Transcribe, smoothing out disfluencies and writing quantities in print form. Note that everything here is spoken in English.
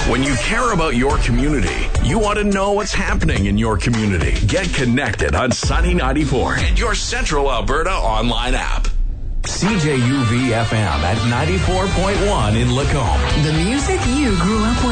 When you care about your community, you want to know what's happening in your community. Get connected on Sunny 94 and your Central Alberta online app. CJUV FM at 94.1 in Lacombe. The music you grew up with.